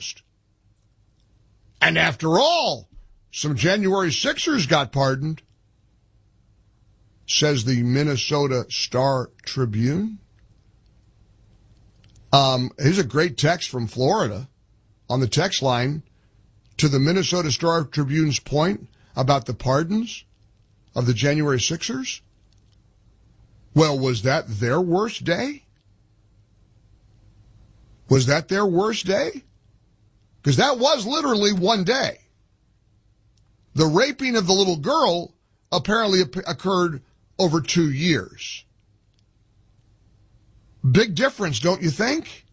closed. And after all, some January Sixers got pardoned, says the Minnesota Star-Tribune. Here's a great text from Florida on the text line to the Minnesota Star-Tribune's point about the pardons of the January Sixers. Well, was that their worst day? Was that their worst day? Because that was literally one day. The raping of the little girl apparently occurred over 2 years. Big difference, don't you think?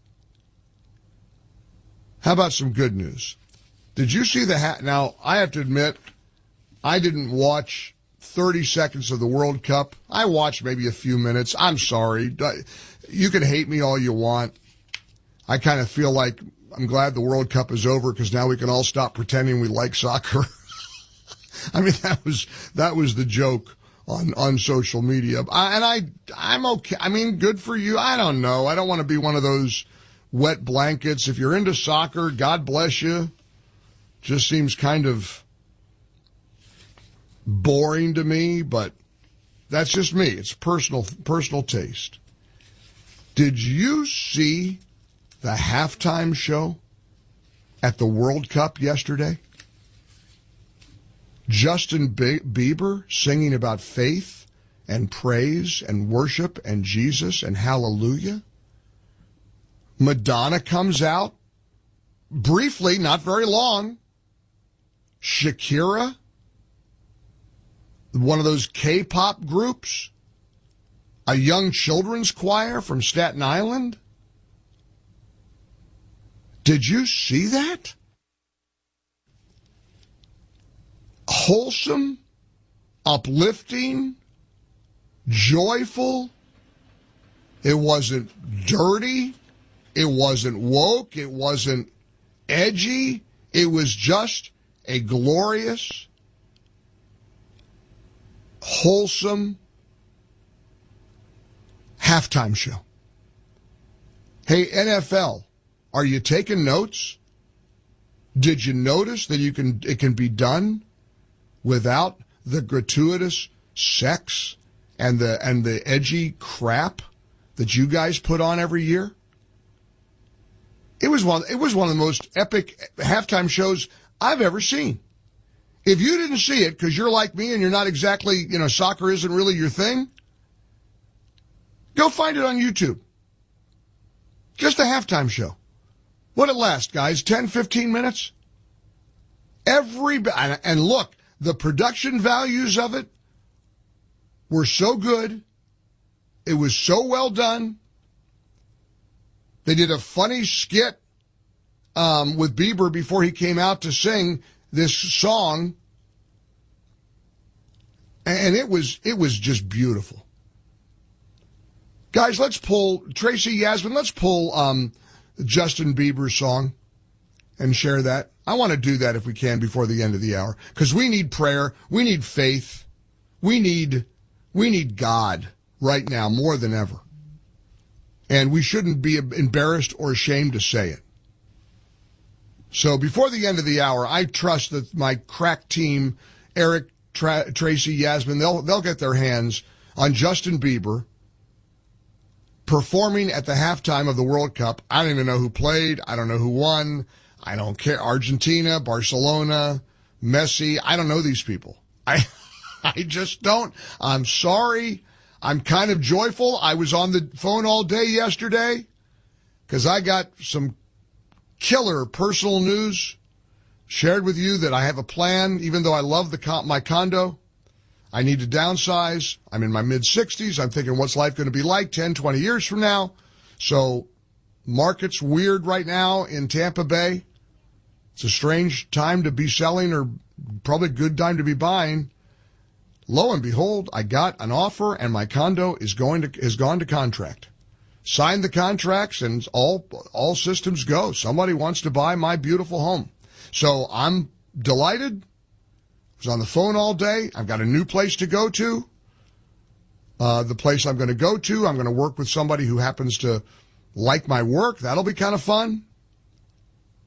How about some good news? Did you see now, I have to admit, I didn't watch 30 seconds of the World Cup. I watched maybe a few minutes. I'm sorry. You can hate me all you want. I kind of feel like I'm glad the World Cup is over because now we can all stop pretending we like soccer. I mean, that was the joke on social media. I'm okay. I mean, good for you. I don't know. I don't want to be one of those wet blankets. If you're into soccer, God bless you. Just seems kind of boring to me, but that's just me. It's personal taste. Did you see the halftime show at the World Cup yesterday? Justin Bieber singing about faith and praise and worship and Jesus and hallelujah. Madonna comes out briefly, not very long. Shakira, one of those K-pop groups, a young children's choir from Staten Island. Did you see that? Wholesome, uplifting, joyful. It wasn't dirty. It wasn't woke. It wasn't edgy. It was just a glorious, wholesome halftime show. Hey, NFL, are you taking notes? Did you notice that it can be done without the gratuitous sex and the edgy crap that you guys put on every year? It was one of the most epic halftime shows I've ever seen. If you didn't see it because you're like me and you're not exactly, soccer isn't really your thing, go find it on YouTube. Just a halftime show. What'd it last, guys? 10, 15 minutes? And look, the production values of it were so good. It was so well done. They did a funny skit with Bieber before he came out to sing this song. And it was just beautiful. Guys, let's pull Tracy Yasmin, let's pull Justin Bieber's song and share that. I want to do that if we can before the end of the hour, because we need prayer, we need faith, we need God right now more than ever. And we shouldn't be embarrassed or ashamed to say it. So before the end of the hour, I trust that my crack team, Eric, Tracy, Yasmin, they'll get their hands on Justin Bieber performing at the halftime of the World Cup. I don't even know who played. I don't know who won. I don't care. Argentina, Barcelona, Messi. I don't know these people. I just don't. I'm sorry. I'm kind of joyful. I was on the phone all day yesterday because I got some killer personal news shared with you that I have a plan. Even though I love my condo, I need to downsize. I'm in my mid-60s. I'm thinking, what's life going to be like 10, 20 years from now? So market's weird right now in Tampa Bay. It's a strange time to be selling, or probably a good time to be buying. Lo and behold, I got an offer, and my condo has gone to contract. Signed the contracts, and all systems go. Somebody wants to buy my beautiful home. So I'm delighted. I was on the phone all day. I've got a new place to go to. The place I'm going to go to, I'm going to work with somebody who happens to like my work. That'll be kind of fun.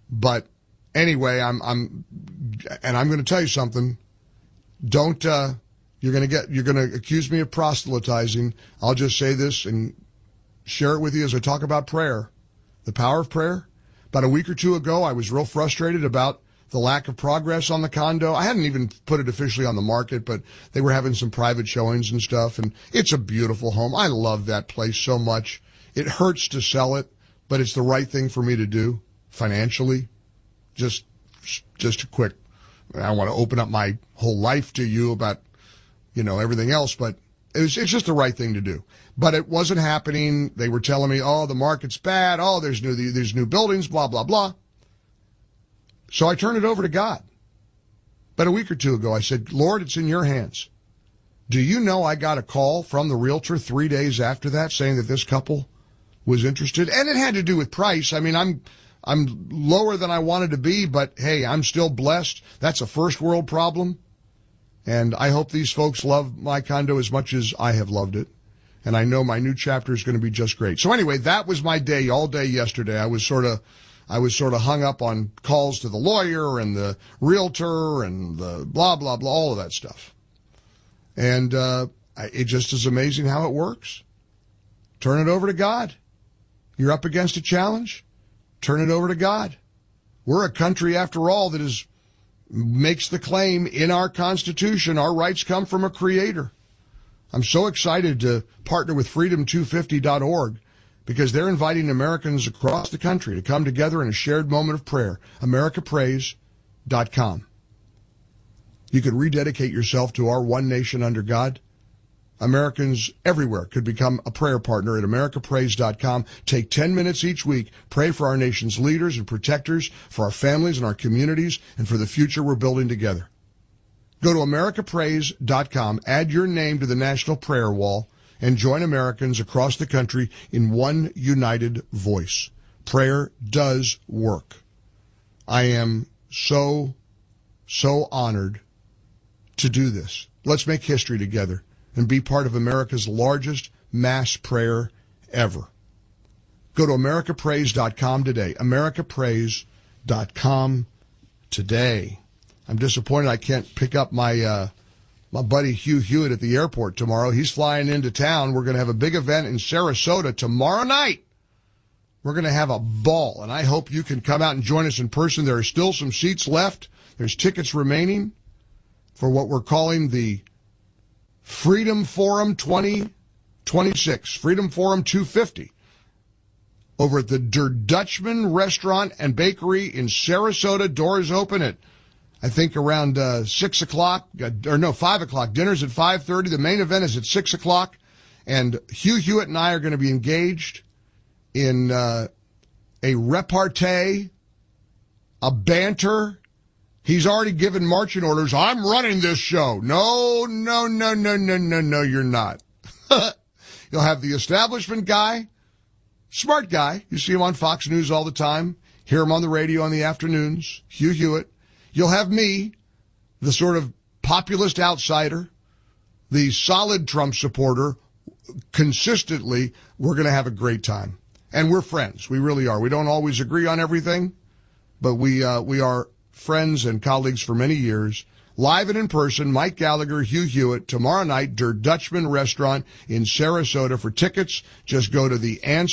But anyway, I'm going to tell you something. Don't, you're going to accuse me of proselytizing. I'll just say this and share it with you as I talk about prayer, the power of prayer. About a week or two ago, I was real frustrated about the lack of progress on the condo. I hadn't even put it officially on the market, but they were having some private showings and stuff, and it's a beautiful home. I love that place so much. It hurts to sell it, but it's the right thing for me to do financially. Just a quick, I want to open up my whole life to you about, everything else, but it's just the right thing to do. But it wasn't happening. They were telling me, oh, the market's bad. Oh, there's new buildings, blah, blah, blah. So I turned it over to God. But a week or two ago, I said, Lord, it's in your hands. Do you know I got a call from the realtor 3 days after that saying that this couple was interested? And it had to do with price. I mean, I'm lower than I wanted to be, but hey, I'm still blessed. That's a first world problem. And I hope these folks love my condo as much as I have loved it. And I know my new chapter is going to be just great. So anyway, that was my day all day yesterday. I was sort of hung up on calls to the lawyer and the realtor and the blah, blah, blah, all of that stuff. And it just is amazing how it works. Turn it over to God. You're up against a challenge. Turn it over to God. We're a country, after all, that makes the claim in our Constitution, our rights come from a creator. I'm so excited to partner with freedom250.org because they're inviting Americans across the country to come together in a shared moment of prayer. AmericaPrays.com. You could rededicate yourself to our one nation under God. Americans everywhere could become a prayer partner at AmericaPrays.com. Take 10 minutes each week. Pray for our nation's leaders and protectors, for our families and our communities, and for the future we're building together. Go to AmericaPrays.com, add your name to the National Prayer Wall, and join Americans across the country in one united voice. Prayer does work. I am so honored to do this. Let's make history together and be part of America's largest mass prayer ever. Go to AmericaPrays.com today. AmericaPrays.com today. I'm disappointed I can't pick up my buddy Hugh Hewitt at the airport tomorrow. He's flying into town. We're going to have a big event in Sarasota tomorrow night. We're going to have a ball, and I hope you can come out and join us in person. There are still some seats left. There's tickets remaining for what we're calling the Freedom Forum 2026, Freedom Forum 250, over at the Der Dutchman Restaurant and Bakery in Sarasota. Doors open at, I think, around 6 o'clock, 5 o'clock. Dinner's at 5:30. The main event is at 6 o'clock. And Hugh Hewitt and I are going to be engaged in a repartee, a banter. He's already given marching orders. I'm running this show. No, you're not. You'll have the establishment guy, smart guy. You see him on Fox News all the time. Hear him on the radio in the afternoons, Hugh Hewitt. You'll have me, the sort of populist outsider, the solid Trump supporter. Consistently, we're going to have a great time. And we're friends. We really are. We don't always agree on everything, but we are friends and colleagues for many years. Live and in person, Mike Gallagher, Hugh Hewitt, tomorrow night, Der Dutchman Restaurant in Sarasota. For tickets, just go to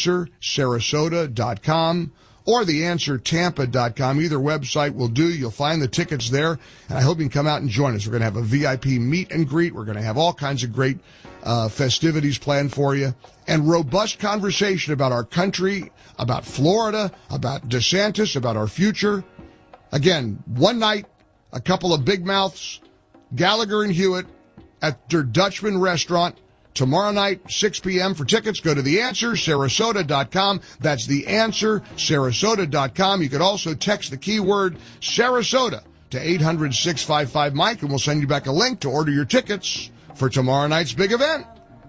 theanswersarasota.com or theanswertampa.com. Either website will do. You'll find the tickets there, and I hope you can come out and join us. We're going to have a VIP meet and greet. We're going to have all kinds of great festivities planned for you, and robust conversation about our country, about Florida, about DeSantis, about our future. Again, one night, a couple of big mouths, Gallagher and Hewitt at Der Dutchman Restaurant. Tomorrow night, 6 p.m. For tickets, go to theanswersarasota.com. That's theanswersarasota.com. You could also text the keyword Sarasota to 800-655-MIKE, and we'll send you back a link to order your tickets for tomorrow night's big event.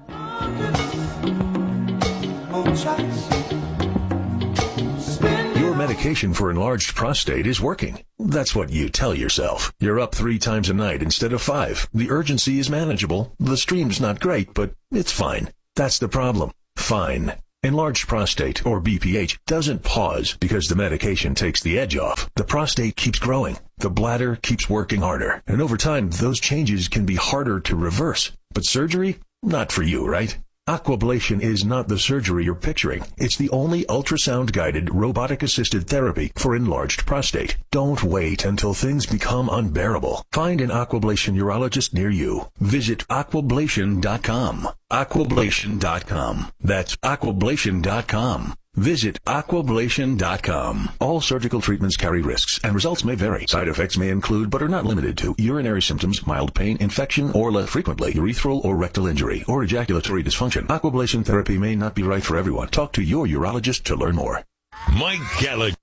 Your medication for enlarged prostate is working. That's what you tell yourself. You're up 3 times a night instead of 5. The urgency is manageable. The stream's not great, but it's fine. That's the problem. Fine. Enlarged prostate, or BPH, doesn't pause because the medication takes the edge off. The prostate keeps growing. The bladder keeps working harder. And over time, those changes can be harder to reverse. But surgery? Not for you, right? Aquablation is not the surgery you're picturing. It's the only ultrasound-guided, robotic-assisted therapy for enlarged prostate. Don't wait until things become unbearable. Find an Aquablation urologist near you. Visit aquablation.com. Aquablation.com. That's aquablation.com. Visit aquablation.com. All surgical treatments carry risks, and results may vary. Side effects may include, but are not limited to, urinary symptoms, mild pain, infection, or less frequently, urethral or rectal injury, or ejaculatory dysfunction. Aquablation therapy may not be right for everyone. Talk to your urologist to learn more. Mike Gallagher.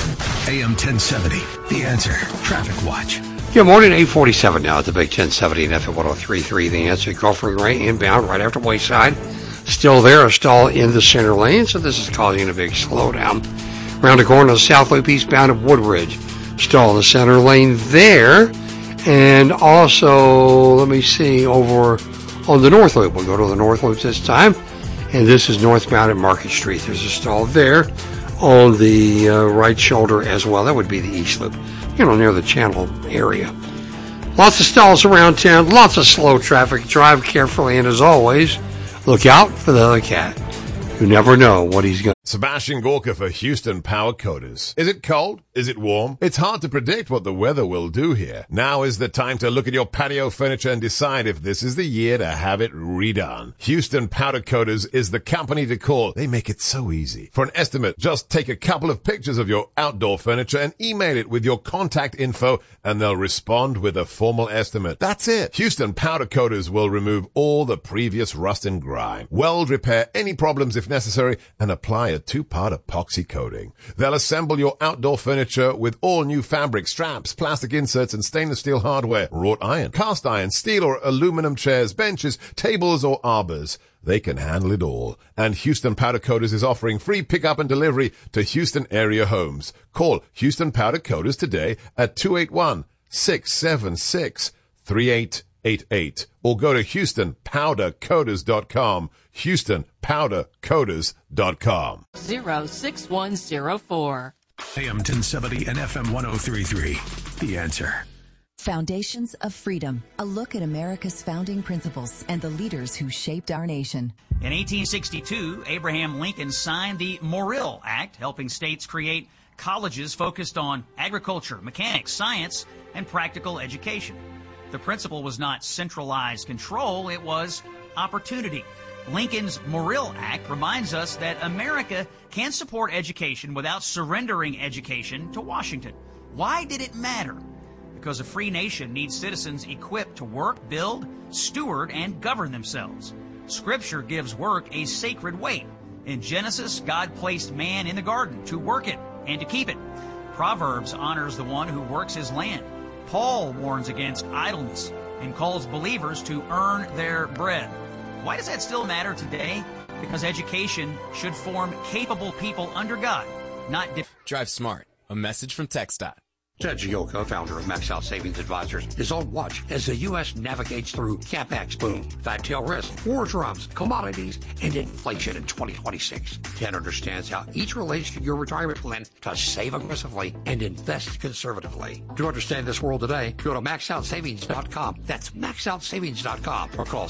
AM 1070, The Answer. Traffic Watch. Good morning, 8:47 now at the Big 1070 and FM 103.3. The Answer. Gulfing right inbound right after Wayside. Still there, a stall in the center lane, so this is causing a big slowdown. Around the corner, the South Loop eastbound of Woodridge. Stall in the center lane there. And also, let me see, over on the North Loop. We'll go to the North Loop this time. And this is northbound at Market Street. There's a stall there on the right shoulder as well. That would be the East Loop, near the Channel area. Lots of stalls around town, lots of slow traffic. Drive carefully, and as always, look out for the other cat. You never know what he's going to. Sebastian Gorka for Houston Power Coaters. Is it cold? Is it warm? It's hard to predict what the weather will do here. Now is the time to look at your patio furniture and decide if this is the year to have it redone. Houston Powder Coaters is the company to call. They make it so easy. For an estimate, just take a couple of pictures of your outdoor furniture and email it with your contact info, and they'll respond with a formal estimate. That's it. Houston Powder Coaters will remove all the previous rust and grime, weld repair any problems if necessary, and apply a 2-part epoxy coating. They'll assemble your outdoor furniture with all new fabric, straps, plastic inserts, and stainless steel hardware, wrought iron, cast iron, steel or aluminum chairs, benches, tables, or arbors. They can handle it all. And Houston Powder Coaters is offering free pickup and delivery to Houston area homes. Call Houston Powder Coaters today at 281-676-3888 or go to HoustonPowderCoaters.com. HoustonPowderCoaters.com. 06104. AM 1070 and FM 103.3. The Answer. Foundations of Freedom, a look at America's founding principles and the leaders who shaped our nation. In 1862, Abraham Lincoln signed the Morrill Act, helping states create colleges focused on agriculture, mechanics, science, and practical education. The principle was not centralized control, it was opportunity. Lincoln's Morrill Act reminds us that America can support education without surrendering education to Washington. Why did it matter? Because a free nation needs citizens equipped to work, build, steward, and govern themselves. Scripture gives work a sacred weight. In Genesis, God placed man in the garden to work it and to keep it. Proverbs honors the one who works his land. Paul warns against idleness and calls believers to earn their bread. Why does that still matter today? Because education should form capable people under God, not Drive smart. A message from TxDOT. Ted Gioka, founder of Max Out Savings Advisors, is on watch as the U.S. navigates through CapEx boom, fat tail risk, war drums, commodities, and inflation in 2026. Ted understands how each relates to your retirement plan to save aggressively and invest conservatively. To understand this world today, go to MaxOutSavings.com. That's MaxOutSavings.com or call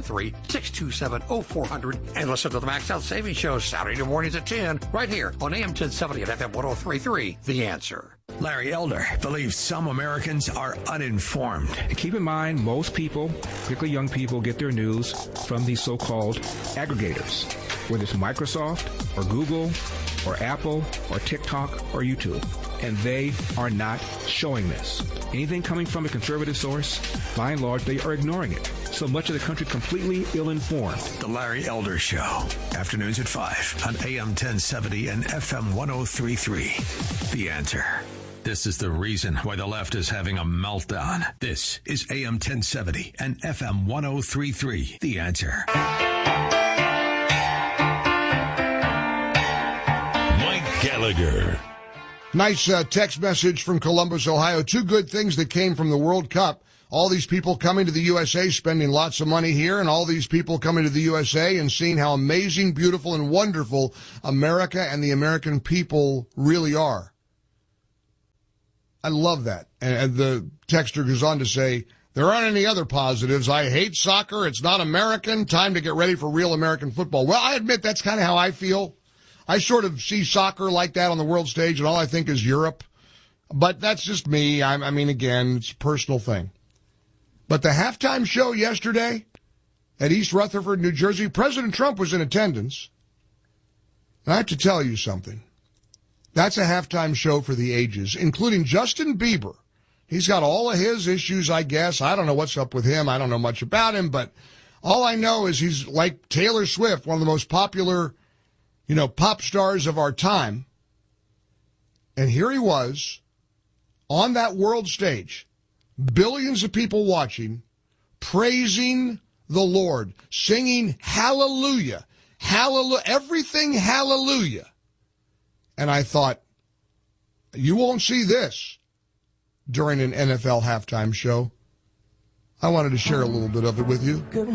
713-627-0400 and listen to the Max Out Savings Show Saturday mornings at 10 right here on AM 1070 and FM 103.3. The Answer. Larry Elder believes some Americans are uninformed. Keep in mind, most people, particularly young people, get their news from these so-called aggregators, whether it's Microsoft or Google or Apple or TikTok or YouTube. And they are not showing this. Anything coming from a conservative source, by and large, they are ignoring it. So much of the country completely ill-informed. The Larry Elder Show. Afternoons at 5 on AM 1070 and FM 103.3. The Answer. This is the reason why the left is having a meltdown. This is AM 1070 and FM 103.3. The Answer. Mike Gallagher. Nice text message from Columbus, Ohio. Two good things that came from the World Cup. all these people coming to the USA, spending lots of money here, and all these people coming to the USA and seeing how amazing, beautiful, and wonderful America and the American people really are. I love that. And the texter goes on to say, there aren't any other positives. I hate soccer. It's not American. Time to get ready for real American football. Well, I admit that's kind of how I feel. I sort of see soccer like that on the world stage, and all I think is Europe. But that's just me. I mean, again, it's a personal thing. But the halftime show yesterday at East Rutherford, New Jersey, President Trump was in attendance. And I have to tell you something. That's a halftime show for the ages, including Justin Bieber. He's got all of his issues, I guess. I don't know what's up with him. I don't know much about him, but all I know is he's like Taylor Swift, one of the most popular, pop stars of our time. And here he was on that world stage, billions of people watching, praising the Lord, singing hallelujah, hallelujah, everything hallelujah. And I thought, you won't see this during an NFL halftime show. I wanted to share a little bit of it with you.